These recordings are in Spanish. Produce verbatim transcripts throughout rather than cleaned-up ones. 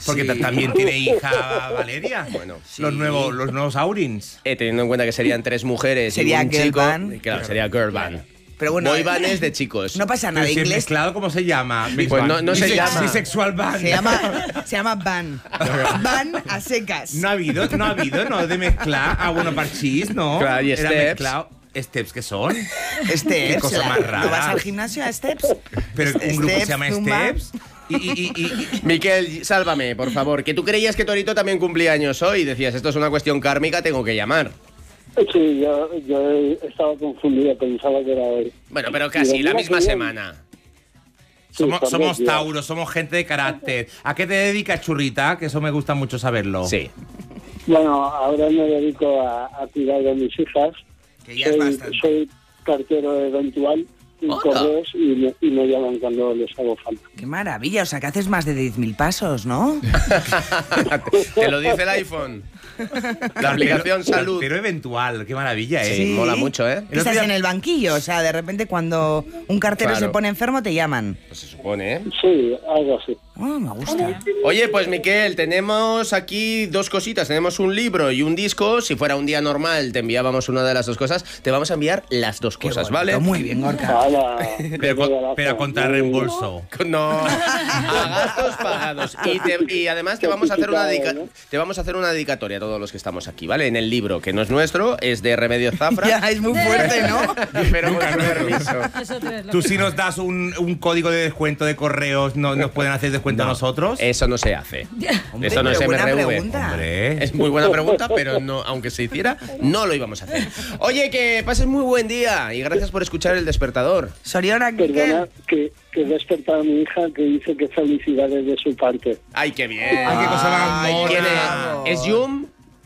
Porque Sí. también tiene hija Valeria. Bueno, sí. Los nuevos, los nuevos Aurins. Eh, teniendo en cuenta que serían tres mujeres Sería y un girl chico. band. Claro, sería girl band. Pero bueno, Boy band es de chicos. no pasa nada. Pero si es Inglés mezclado, ¿cómo se llama? Pues no- no se Bisex- llama. Bisexual band. se llama, se llama van. Van a secas. No ha habido, no ha habido, no, de mezclar. Ah, bueno, parchís, ¿no? Claro, y Era steps. mezclado. ¿Steps qué son? Steps. Qué cosa más rara. ¿Tú vas al gimnasio a Steps? Pero un grupo se Steps, llama Zumba. Steps. Y, y, y, y- Miquel, sálvame, por favor. Que tú creías que Torito también cumplía años hoy. Decías, esto es una cuestión kármica, tengo que llamar. Sí, yo, yo estaba confundido, pensaba que era él. Bueno, pero casi, la misma semana. Sí, somos, también, somos ya. Tauros, somos gente de carácter. ¿A qué te dedicas, churrita? Que eso me gusta mucho saberlo. Sí. Bueno, ahora me dedico a, a cuidar de mis hijas. Que ya es soy, bastante. soy cartero eventual y Hola. correos y me, y me llaman cuando les hago falta. Qué maravilla, o sea que haces más de diez mil pasos, ¿no? Te lo dice el iPhone. La aplicación Salud. Pero eventual, qué maravilla, ¿eh? Sí, mola mucho, ¿eh? El otro Estás día- en el banquillo, o sea, de repente cuando un cartero Claro. se pone enfermo te llaman. Pues se supone, ¿eh? Sí, algo así. Oh, me gusta. Oye, pues Miquel, tenemos aquí dos cositas. Tenemos un libro y un disco. Si fuera un día normal, te enviábamos una de las dos cosas. Te vamos a enviar las dos Qué cosas, bonito, ¿vale? Muy bien, Gorka. Ahora, Pero, con- pero contra reembolso. No, a gastos pagados. Y, te- y además te vamos a hacer una dedica- te vamos a hacer una dedicatoria a todos los que estamos aquí, ¿vale? En el libro, que no es nuestro, es de Remedios Zafra. Ya, es muy fuerte, ¿no? Pero con su permiso. Eso tres, la Tú si nos das un, un código de descuento de correos, ¿no, ¿nos pueden hacer descuento a nosotros? Eso no se hace. Hombre, Eso no es pero buena M R V. pregunta. Hombre. Es muy buena pregunta, pero no, aunque se hiciera, no lo íbamos a hacer. Oye, que pases muy buen día y gracias por escuchar El Despertador. Soriona, Perdona ¿qué? que, que he despertado a mi hija que dice que felicidades de su parte. ¡Ay, qué bien! Ay, qué cosa más Ay, mona. ¿Quién bravo. es? ¿Es Yum?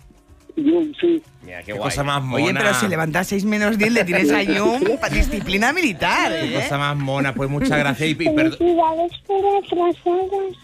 Yo, sí, Mira, qué Qué guay. cosa más mona. Oye, pero si levantas seis menos diez le tienes a Yum para disciplina militar, Qué ¿eh? cosa más mona. Pues muchas gracias y, y perdón. Felicidades por atrasadas.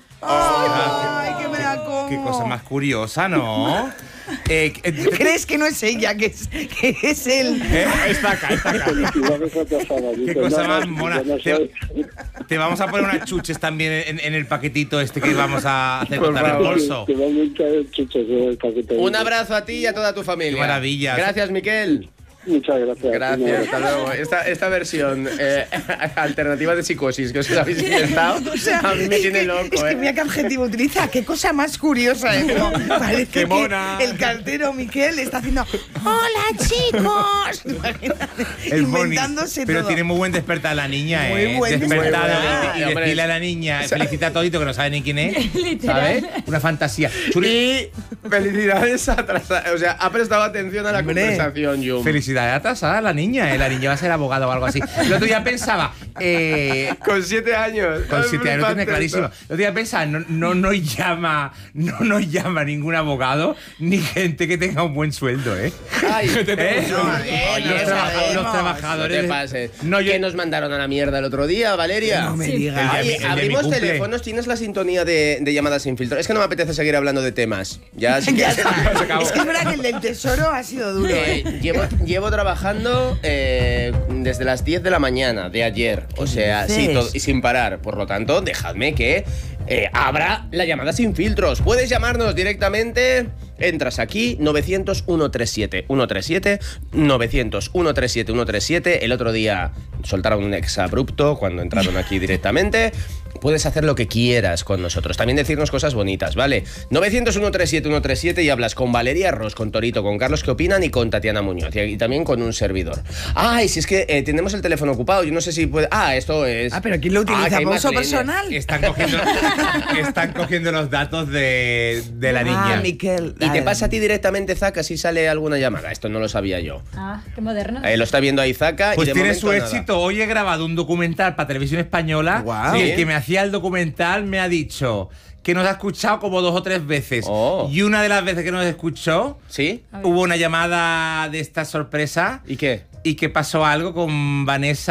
Ay, que me la como. Qué cosa más curiosa, ¿no? Eh, eh, ¿Crees que no es ella, que es, que es él? eh, está acá, está acá. felicidades atrasadas. Qué Dice, cosa no, más no, mona. yo no Te, soy- te vamos a poner unas chuches también en, en el paquetito este que vamos a hacer Por contra favor. reembolso. Te van a echar chuches en el paquete. Un abrazo a ti y a toda tu familia. Qué maravilla. Gracias, Miquel. Muchas gracias. Gracias, hasta luego. Esta, esta versión eh, alternativa de psicosis que os habéis inventado, O sea, a mí me es tiene que, loco, es que ¿eh? mira qué adjetivo utiliza, qué cosa más curiosa, ¿eh? Como parece Qué que mona. el cartero Miquel está haciendo ¡Hola, chicos! Imagínate, Es bonito. inventándose Pero todo. tiene muy buen despertar la niña, Muy ¿eh? buen Despertar despertar. y, y Hombre, decirle a la niña, felicita a Todito que no sabe ni quién es, ¿sabes? Una fantasía. Churi, Y felicidades atrasadas. O sea, ha prestado atención a la Hombre. conversación, Yum. felicidades atrasada a la niña, ¿eh? La niña va a ser abogada o algo así. El otro día pensaba, eh, Con siete años. con Es siete años lo tiene flipante clarísimo. esto. El otro día pensaba, no, no nos llama, no nos llama ningún abogado ni gente que tenga un buen sueldo, ¿eh? Ay, ¿Eh? No, a ver, Oye, no los, traba- sabemos. los no trabajadores. te pases. No, yo- ¿Qué nos mandaron a la mierda el otro día, Valeria? No me Sí. digas. El Oye, de mi- el de mi abrimos cumple. teléfonos, tienes la sintonía de, de llamadas sin filtro. Es que no me apetece seguir hablando de temas. Ya, sí que- Ya está. Se acabó. Es que es verdad que el del tesoro ha sido duro, Eh, ¿eh? llevo, llevo trabajando eh, desde las diez de la mañana de ayer. O sea, sí, dices? todo- y sin parar. Por lo tanto, dejadme que eh, abra la llamada sin filtros. Puedes llamarnos directamente. Entras aquí, novecientos, ciento treinta y siete, ciento treinta y siete, novecientos, ciento treinta y siete, ciento treinta y siete. El otro día soltaron un ex abrupto cuando entraron aquí directamente. Puedes hacer lo que quieras con nosotros. También decirnos cosas bonitas, ¿vale? novecientos, ciento treinta y siete, ciento treinta y siete y hablas con Valeria Ross, con Torito, con Carlos que opinan y con Tatiana Muñoz. Y, y también con un servidor. Ay, si es que eh, tenemos el teléfono ocupado. Yo no sé si puede... Ah, esto es... Ah, pero ¿quién lo Ah, que utiliza? hay ¿Para más uso leña. personal? Están cogiendo, están cogiendo los datos de, de la niña. Ah, Miquel. Y te Ah, pasa a ti directamente, Zaka, si sale alguna llamada. Esto no lo sabía yo. Ah, qué moderno. Eh, lo está viendo ahí Zaka Pues y de tiene momento su nada. éxito. Hoy he grabado un documental para Televisión Española Guau. y Sí. el que me hacía el documental me ha dicho que nos ha escuchado como dos o tres veces. Oh. Y una de las veces que nos escuchó, ¿Sí? hubo una llamada de esta sorpresa ¿Y qué? y que pasó algo con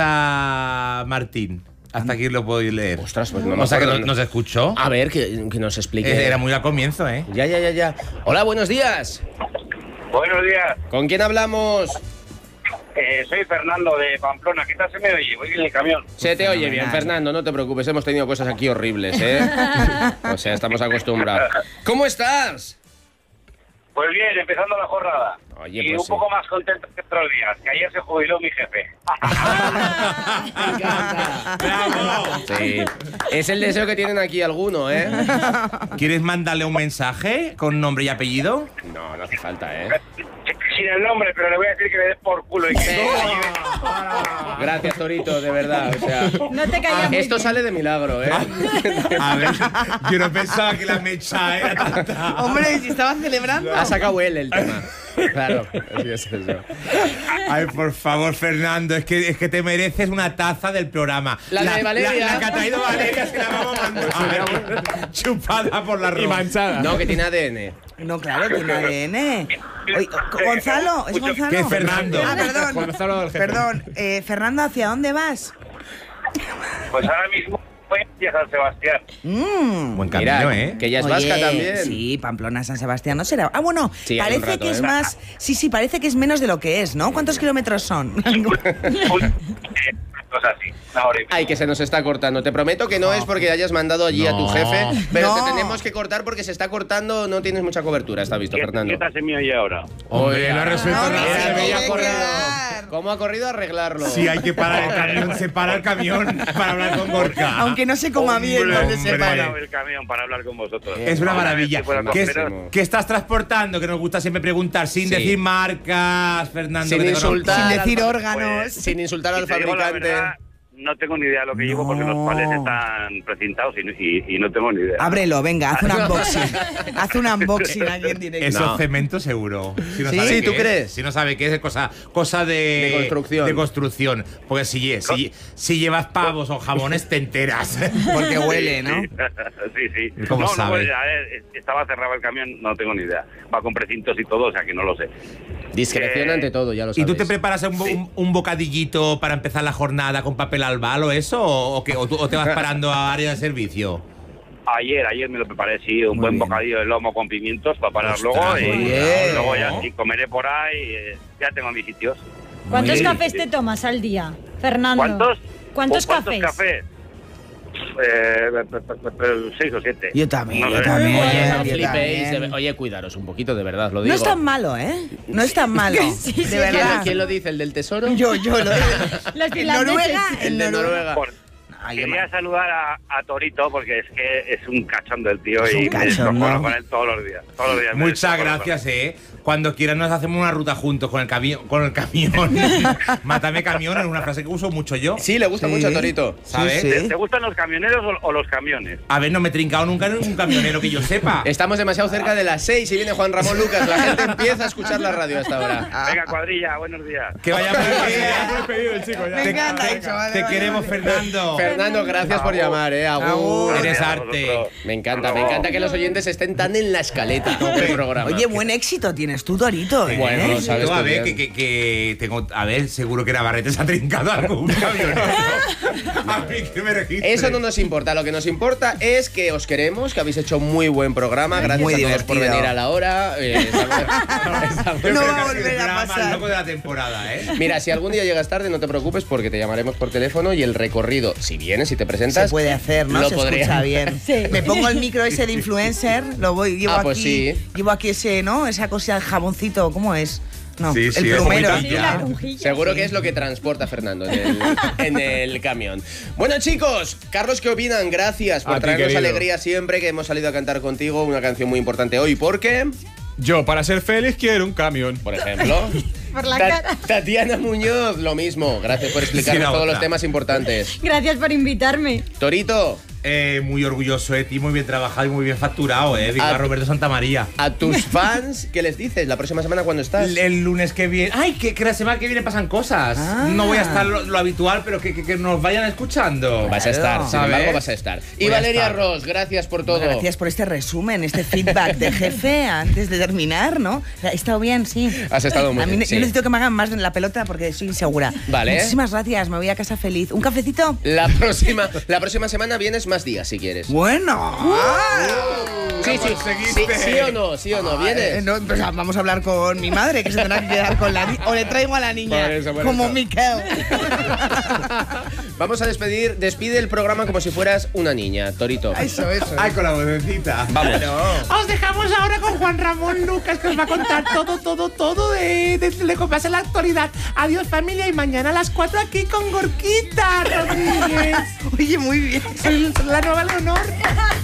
Vanessa Martín. Hasta aquí lo puedo leer. Ostras, pues no me O sea que acuerdo. nos, nos escuchó. A ver, que, que nos explique. Eh, Era muy al comienzo, ¿eh? Ya, ya, ya, ya. Hola, buenos días. Buenos días, ¿Con quién hablamos? Eh, soy Fernando de Pamplona. ¿Qué tal se me oye? Voy en el camión. Se te oye bien, Fernando, no te preocupes. Hemos tenido cosas aquí horribles, ¿eh? O sea, estamos acostumbrados. ¿Cómo estás? Pues bien, empezando la jornada. Oye, y pues un sí. poco más contento que otros días, que ayer se jubiló mi jefe. ¡Bravo! Sí. Es el deseo que tienen aquí algunos, ¿eh? ¿Quieres mandarle un mensaje con nombre y apellido? No, no hace falta, ¿eh? Sin el nombre, pero le voy a decir que le dé por culo y que Gracias, Torito, de verdad. O sea, No te callas. esto sale de milagro, ¿eh? A ver, yo no pensaba que la mecha era tanta. Hombre, si estabas celebrando. Ha sacado él el tema. Claro, así es eso. Ay, por favor, Fernando, es que, es que te mereces una taza del programa. La de Valeria. La, la que ha traído Valeria se la vamos a mandar. Chupada por la ropa. Y manchada. No, que tiene A D N. No, claro, tiene A D N. Oye, Gonzalo, ¿es Gonzalo? ¿Qué, Fernando? Ah, perdón. Gonzalo del jefe. Perdón, eh, Fernando, ¿hacia dónde vas? Pues ahora mismo voy a San Sebastián. Mm. Buen camino, Mira, ¿eh? que ya es Oye, vasca también. Sí, Pamplona, San Sebastián, no será. Ah, bueno, Sí, hay un parece rato, que es ¿eh? más. Sí, sí, parece que es menos de lo que es, ¿no? ¿Cuántos kilómetros son? Cosas así, una hora y media. Ay, que se nos está cortando. Te prometo que no es porque hayas mandado allí a tu No. jefe, pero No. te tenemos que cortar porque se está cortando, no tienes mucha cobertura, está visto, ¿Qué, Fernando. ¿Qué tal se me oye ahora? Hombre, lo ha resuelto No, rápido. no, Se no, veía no, corrido. no. ¿Cómo ha corrido a arreglarlo? Si hay que parar el camión, se para el camión para hablar con Gorka. Aunque no se coma bien, Hombre, ¿dónde se hombre. para? parado el camión para hablar con vosotros. Es una Ahora maravilla. estoy fuera de ¿Qué, costero. qué estás transportando? Que nos gusta siempre preguntar, sin Sí. decir marcas, Fernando. Sin que te conozco. insultar. Sin decir al- órganos. Sin insultar Si al te digo la fabricante. verdad, no tengo ni idea de lo que llevo porque No. los palés están precintados y, y- y no tengo ni idea. Ábrelo, venga, haz un unboxing. Haz un unboxing aquí en directo. Eso No. es cemento seguro. Si no ¿Sí? sabe Sí, qué ¿tú es. crees? Si no sabe qué es, es cosa, cosa de, De construcción. De construcción. Porque si, si, si llevas pavos o jamones, te enteras. Porque huele, ¿no? Sí, sí. ¿Cómo no, sabe? no, pues, a ver, estaba cerrado el camión, no tengo ni idea. Va con precintos y todo, o sea que no lo sé. Discreción Eh, ante todo, ya lo ¿Y sabes. tú te preparas un, bo- un, un bocadillito para empezar la jornada con papel albal o eso? ¿O, o, qué? ¿O, tú- o te vas parando a área de servicio? Ayer, ayer me lo preparé, sí, un Muy buen bien. bocadillo de lomo con pimientos para parar Ostras, luego. muy Y bien. luego ya sí, comeré por ahí, eh, ya tengo mis sitios. ¿Cuántos Muy bien. cafés te tomas al día, Fernando? ¿Cuántos? ¿Cuántos ¿O ¿Cuántos cafés? cafés? Eh, pe- pe- pe- pe- seis o siete. Yo también, No yo sé. también. Oye, no yo flipéis. también. de- Oye, cuidaros un poquito, de verdad, lo digo. No es tan malo, ¿eh? No es tan malo. Sí, de sí, ¿Quién, verdad. quién lo dice? ¿El del tesoro? Yo, yo. Lo, Los en finlandeses. Noruega, El en de Noruega. Noruega. Por- Ay, Quería qué saludar a, a Torito porque es que es un cachondo el tío Es un y me cachondo. descojono con él todos los días. Todos los días me Muchas descojono con gracias, eh. Cuando quieras nos hacemos una ruta juntos con el camión. Con el camión. Mátame camión, es una frase que uso mucho yo. Sí, le gusta Sí. mucho a Torito. ¿Sabes? Sí, él. sí. ¿Te gustan los camioneros o, o los camiones? A ver, no me he trincado nunca en un camionero que yo sepa. Estamos demasiado cerca de las seis y viene Juan Ramón Lucas. La gente empieza a escuchar la radio hasta ahora. Venga, cuadrilla, buenos días. Que vaya muy Ya bien. lo he pedido el chico, ya. Me Te, encanta, te- dicho, vale, te vale, queremos, vale. Fernando. Fernando, gracias por llamar, eh. Agur. Agur. Eres Gracias a arte. vosotros. Me encanta, Hasta me luego. encanta que los oyentes estén tan en la escaleta del programa. Oye, buen éxito tienes tú, Torito. ¿eh? Bueno, lo sabes Tú, a tú ver, bien. que, que, que tengo. A ver, seguro que Navarrete se ha trincado algún camionero. A mí que me registre. Eso no nos importa, lo que nos importa es que os queremos, que habéis hecho muy buen programa, gracias Muy a todos por divertido. venir a la hora. eh, estamos- estamos- Yo No creo va a que ha sido volver el a programa pasar. más loco de la temporada, ¿eh? Mira, si algún día llegas tarde, no te preocupes porque te llamaremos por teléfono y el recorrido, si vienes y te presentas, Se puede hacer, ¿no? lo Se podría- escucha bien. Sí. Me pongo el micro ese de influencer, lo voy, llevo Ah, pues aquí, sí. llevo aquí ese, ¿no? Esa cosa del jaboncito, ¿cómo es? No, Sí, el sí, es plumero. poquito Sí, Ya. la esponjilla. Seguro que es lo que transporta Fernando en el, en el camión. Bueno, chicos, Carlos, ¿qué opinan? Gracias por A ti, traernos querido. alegría siempre que hemos salido a cantar contigo una canción muy importante hoy. Porque, Yo, para ser feliz, quiero un camión. por ejemplo, Por la Ta- cara. Tatiana Muñoz, lo mismo. Gracias por explicarnos Sí, la todos otra. los temas importantes. Gracias por invitarme. Torito, Eh, muy orgulloso de ti, muy bien trabajado y muy bien facturado, ¿eh? Viva Ah. Roberto Santamaría. a tus fans, ¿qué les dices? La próxima semana, ¿cuándo estás? El, el lunes que viene. ¡Ay! Que, que la semana que viene pasan cosas. Ah. No voy a estar lo, lo habitual, pero que, que, que nos vayan escuchando. Vas a estar, sin ¿Sabes? embargo, vas a estar. Y Voy a Valeria estar. Ross, gracias por todo. Gracias por este resumen, este feedback de jefe antes de terminar, ¿no? ¿He estado bien? Sí. Has estado muy A mí bien, ne- sí. Yo necesito que me hagan más en la pelota porque soy insegura. Vale. Muchísimas gracias, me voy a casa feliz. ¿Un cafecito? La próxima, la próxima semana vienes más días, si quieres. Bueno. Sí, sí, sí, sí o no, sí o no, ¿vienes? Eh, no, pues, vamos a hablar con mi madre, que se tendrá que quedar con la niña. O le traigo a la niña, Por eso, por como eso. Miquel. Vamos a despedir, despide el programa como si fueras una niña, Torito. Eso, eso. Ay, con la vocecita. Vamos. Os dejamos ahora con Juan Ramón Lucas, que os va a contar todo, todo, todo de, de, de lo que pasa en la actualidad. Adiós, familia, y mañana a las cuatro aquí con Gorquita Rodríguez. Oye, muy bien. Soy la nueva Leonor.